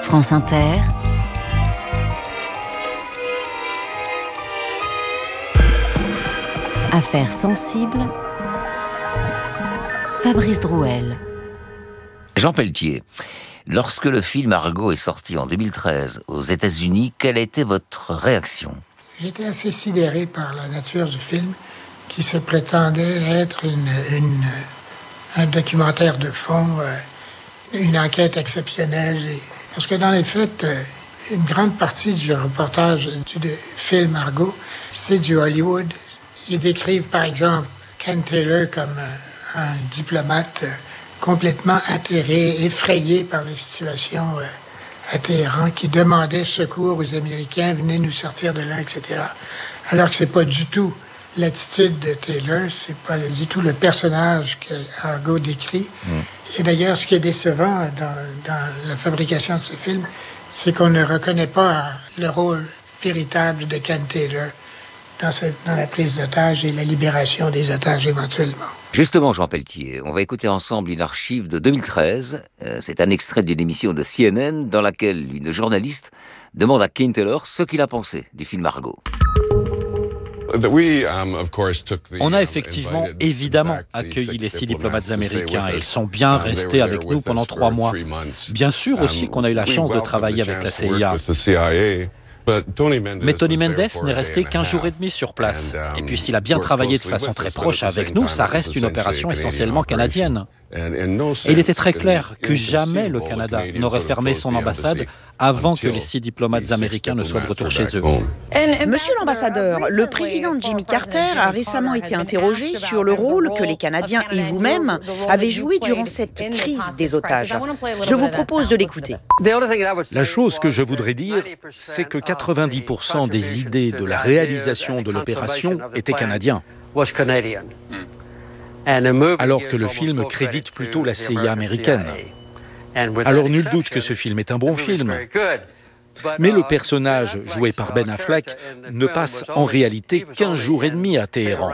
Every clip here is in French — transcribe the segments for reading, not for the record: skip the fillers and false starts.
France Inter. Affaires sensibles. Fabrice Drouel. Jean Pelletier, lorsque le film Argo est sorti en 2013 aux États-Unis, quelle a été votre réaction? J'étais assez sidéré par la nature du film qui se prétendait être un documentaire de fond, une enquête exceptionnelle. Parce que dans les faits, une grande partie du reportage du film Argo, c'est du Hollywood. Ils décrivent par exemple Ken Taylor comme un diplomate complètement atterré, effrayé par les situations à Téhéran, qui demandait secours aux Américains, venez nous sortir de là, etc. Alors que c'est pas du tout l'attitude de Taylor, c'est pas du tout le personnage que Argo décrit. Et d'ailleurs, ce qui est décevant dans la fabrication de ce film, c'est qu'on ne reconnaît pas le rôle véritable de Ken Taylor dans la prise d'otages et la libération des otages éventuellement. Justement, Jean Pelletier, on va écouter ensemble une archive de 2013. C'est un extrait d'une émission de CNN dans laquelle une journaliste demande à Ken Taylor ce qu'il a pensé du film Argo. On a effectivement, évidemment, accueilli les 6 diplomates américains et ils sont bien restés avec nous pendant 3 mois. Bien sûr aussi qu'on a eu la chance de travailler avec la CIA. Mais Tony Mendes n'est resté qu'1 jour et demi sur place. Et puis s'il a bien travaillé de façon très proche avec nous, ça reste une opération essentiellement canadienne. Et il était très clair que jamais le Canada n'aurait fermé son ambassade avant que les 6 diplomates américains ne soient de retour chez eux. Monsieur l'ambassadeur, le président Jimmy Carter a récemment été interrogé sur le rôle que les Canadiens et vous-même avez joué durant cette crise des otages. Je vous propose de l'écouter. La chose que je voudrais dire, c'est que 90% des idées de la réalisation de l'opération étaient canadiens. Alors que le film crédite plutôt la CIA américaine. Alors nul doute que ce film est un bon film. Mais le personnage joué par Ben Affleck ne passe en réalité qu'1 jour et demi à Téhéran.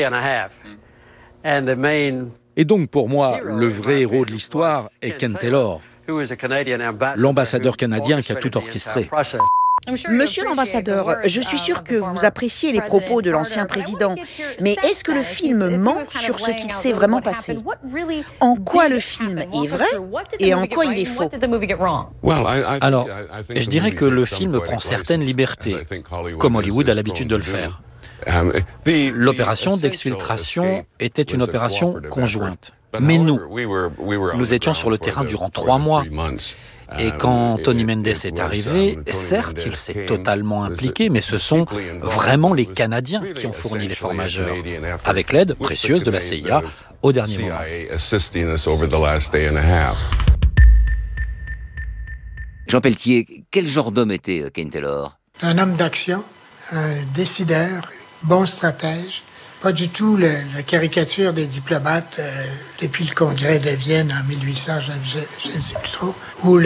Et donc pour moi, le vrai héros de l'histoire est Ken Taylor, l'ambassadeur canadien qui a tout orchestré. Monsieur l'ambassadeur, je suis sûr que vous appréciez les propos de l'ancien président, mais est-ce que le film ment sur ce qu'il s'est vraiment passé? En quoi le film est vrai et en quoi il est faux? Alors, je dirais que le film prend certaines libertés, comme Hollywood a l'habitude de le faire. L'opération d'exfiltration était une opération conjointe. Mais nous étions sur le terrain durant 3 mois. Et quand Tony Mendes est arrivé, certes, il s'est totalement impliqué, mais ce sont vraiment les Canadiens qui ont fourni l'effort majeur, avec l'aide précieuse de la CIA au dernier moment. Jean Pelletier, quel genre d'homme était Ken Taylor? Un homme d'action, un décideur, bon stratège, pas du tout la caricature des diplomates depuis le congrès de Vienne en 1800, je ne sais plus trop, où